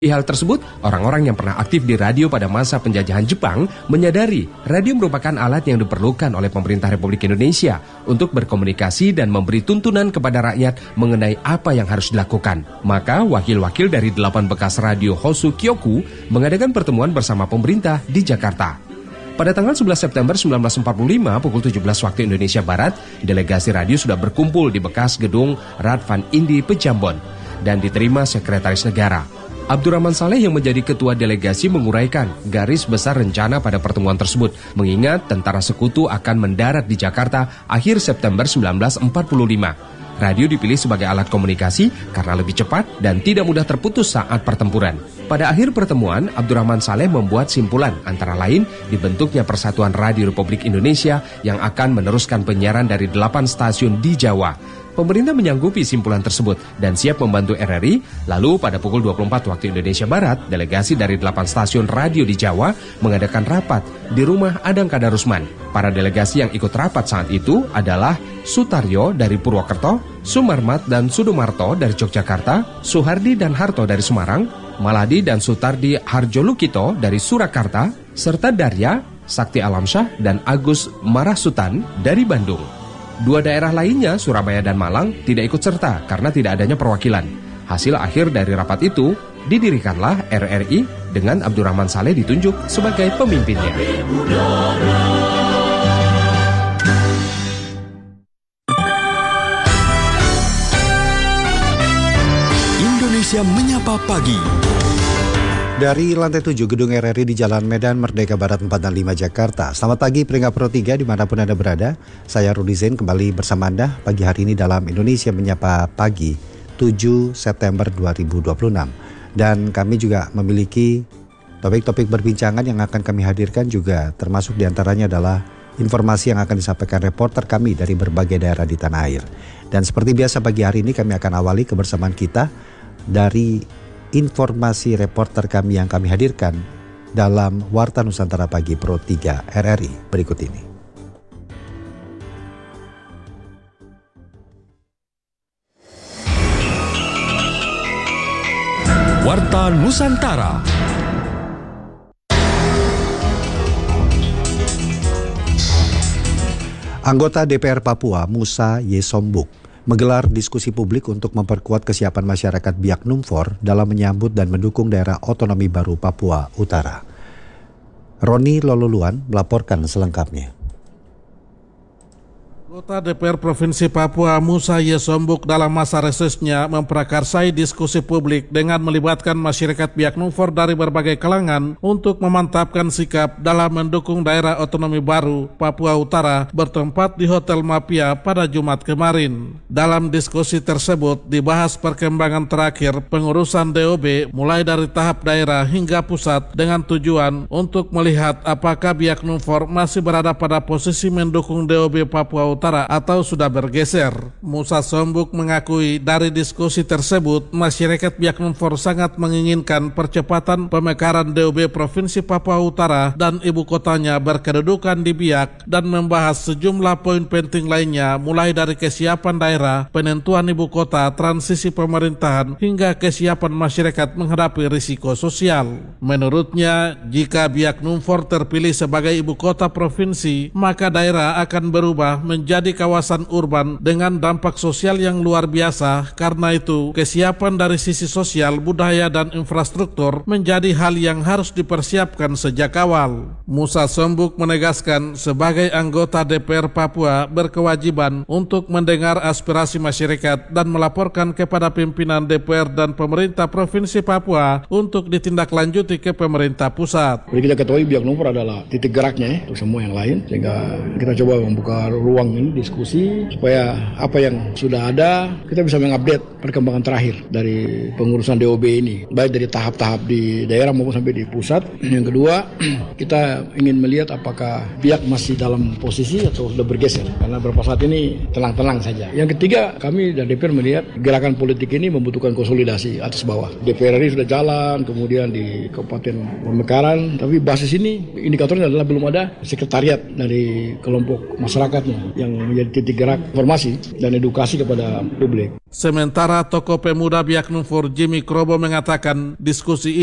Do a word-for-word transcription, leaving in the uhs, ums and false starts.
Di hal tersebut, orang-orang yang pernah aktif di radio pada masa penjajahan Jepang menyadari radio merupakan alat yang diperlukan oleh pemerintah Republik Indonesia untuk berkomunikasi dan memberi tuntunan kepada rakyat mengenai apa yang harus dilakukan. Maka wakil-wakil dari delapan bekas radio Hosu Kyoku mengadakan pertemuan bersama pemerintah di Jakarta. Pada tanggal sebelas September seribu sembilan ratus empat puluh lima pukul tujuh belas waktu Indonesia Barat, delegasi radio sudah berkumpul di bekas gedung Radvan Indi Pejambon dan diterima Sekretaris Negara. Abdurrahman Saleh yang menjadi ketua delegasi menguraikan garis besar rencana pada pertemuan tersebut, mengingat tentara sekutu akan mendarat di Jakarta akhir September seribu sembilan ratus empat puluh lima. Radio dipilih sebagai alat komunikasi karena lebih cepat dan tidak mudah terputus saat pertempuran. Pada akhir pertemuan, Abdurrahman Saleh membuat simpulan antara lain dibentuknya Persatuan Radio Republik Indonesia yang akan meneruskan penyiaran dari delapan stasiun di Jawa. Pemerintah menyanggupi simpulan tersebut dan siap membantu R R I. Lalu pada pukul dua puluh empat waktu Indonesia Barat, delegasi dari delapan stasiun radio di Jawa mengadakan rapat di rumah Adang Kadarusman. Para delegasi yang ikut rapat saat itu adalah Sutaryo dari Purwokerto, Sumarmat dan Sudumarto dari Yogyakarta, Suhardi dan Harto dari Semarang, Maladi dan Sutardi Harjolukito dari Surakarta, serta Darya, Sakti Alamsyah dan Agus Marasutan dari Bandung. Dua daerah lainnya, Surabaya dan Malang, tidak ikut serta karena tidak adanya perwakilan. Hasil akhir dari rapat itu, didirikanlah R R I dengan Abdurrahman Saleh ditunjuk sebagai pemimpinnya. Indonesia Menyapa Pagi. Dari lantai tujuh Gedung R R I di Jalan Medan Merdeka Barat empat dan lima Jakarta. Selamat pagi peringkat Pro tiga dimanapun Anda berada. Saya Rudi Zain kembali bersama Anda pagi hari ini dalam Indonesia Menyapa Pagi tujuh September dua ribu dua puluh enam. Dan kami juga memiliki topik-topik perbincangan yang akan kami hadirkan juga, termasuk diantaranya adalah informasi yang akan disampaikan reporter kami dari berbagai daerah di tanah air. Dan seperti biasa pagi hari ini kami akan awali kebersamaan kita dari informasi reporter kami yang kami hadirkan dalam Warta Nusantara Pagi Pro tiga R R I berikut ini. Warta Nusantara. Anggota D P R Papua Musa Yesombuk menggelar diskusi publik untuk memperkuat kesiapan masyarakat Biak Numfor dalam menyambut dan mendukung daerah otonomi baru Papua Utara. Roni Lololuan melaporkan selengkapnya. Anggota D P R Provinsi Papua Musa Yesombuk dalam masa resesnya memprakarsai diskusi publik dengan melibatkan masyarakat Biak Numfor dari berbagai kalangan untuk memantapkan sikap dalam mendukung daerah otonomi baru Papua Utara bertempat di Hotel Mapia pada Jumat kemarin. Dalam diskusi tersebut dibahas perkembangan terakhir pengurusan D O B mulai dari tahap daerah hingga pusat dengan tujuan untuk melihat apakah Biak Numfor masih berada pada posisi mendukung D O B Papua Utara Utara atau sudah bergeser. Musa Sombuk mengakui dari diskusi tersebut masyarakat Biak Numfor sangat menginginkan percepatan pemekaran D O B Provinsi Papua Utara dan ibu kotanya berkedudukan di Biak dan membahas sejumlah poin penting lainnya mulai dari kesiapan daerah, penentuan ibu kota, transisi pemerintahan hingga kesiapan masyarakat menghadapi risiko sosial. Menurutnya, jika Biak Numfor terpilih sebagai ibu kota provinsi, maka daerah akan berubah menjadi menjadi kawasan urban dengan dampak sosial yang luar biasa. Karena itu, kesiapan dari sisi sosial, budaya, dan infrastruktur menjadi hal yang harus dipersiapkan sejak awal. Musa Sombuk menegaskan sebagai anggota D P R Papua berkewajiban untuk mendengar aspirasi masyarakat dan melaporkan kepada pimpinan D P R dan pemerintah Provinsi Papua untuk ditindaklanjuti ke pemerintah pusat. Jadi kita ketahui Biak Numfor adalah titik geraknya ya, untuk semua yang lain, sehingga kita coba membuka ruang ini diskusi supaya apa yang sudah ada kita bisa mengupdate perkembangan terakhir dari pengurusan D O B ini, baik dari tahap-tahap di daerah maupun sampai di pusat. Yang kedua, kita ingin melihat apakah Biak masih dalam posisi atau sudah bergeser, karena beberapa saat ini tenang-tenang saja. Yang ketiga, kami dan D P R melihat gerakan politik ini membutuhkan konsolidasi atas bawah. D P R R I sudah jalan, kemudian di Kabupaten Pemekaran, tapi basis ini indikatornya adalah belum ada sekretariat dari kelompok masyarakatnya yang yang menjadi titik gerak informasi dan edukasi kepada publik. Sementara tokoh pemuda Biak Numfor Jimmy Krobo mengatakan diskusi